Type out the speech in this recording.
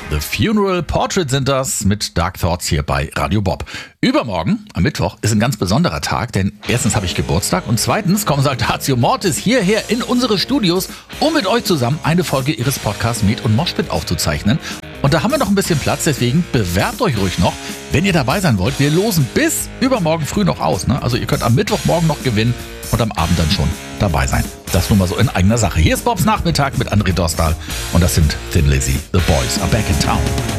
The Funeral Portrait sind das mit Dark Thoughts hier bei Radio Bob. Übermorgen, am Mittwoch, ist ein ganz besonderer Tag, denn erstens habe ich Geburtstag und zweitens kommen Saltatio Mortis hierher in unsere Studios, um mit euch zusammen eine Folge ihres Podcasts Met und Moshpit aufzuzeichnen. Und da haben wir noch ein bisschen Platz, deswegen bewerbt euch ruhig noch, wenn ihr dabei sein wollt. Wir losen bis übermorgen früh noch aus, ne? Also ihr könnt am Mittwochmorgen noch gewinnen und am Abend dann schon dabei sein. Das nur mal so in eigener Sache. Hier ist Bobs Nachmittag mit André Dostal und das sind Thin Lizzy. The Boys are back in town.